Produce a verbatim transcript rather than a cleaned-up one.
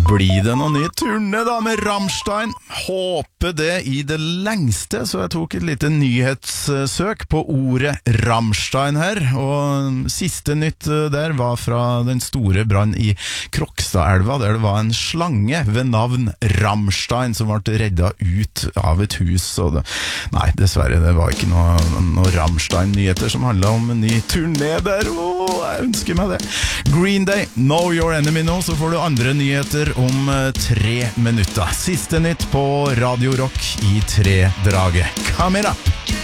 Blir det noen ny turné da med Rammstein? Håper det i det lengste, så jeg tok et lite nyhetssøk på ordet Rammstein her, og siste nytt der var fra den store brann i Krokstadelva, der det var en slange ved navn Rammstein som ble reddet ut av et hus. Og det, nei, dessverre, det var ikke noe, noe Rammstein-nyheter som handlet om en ny turné der. Åh, jeg ønsker meg det. Green Day, Know Your Enemy nå, så får du andre nyheter om tre minutter. Siste nytt på Radio Rock i tre draget. Kom igjen da!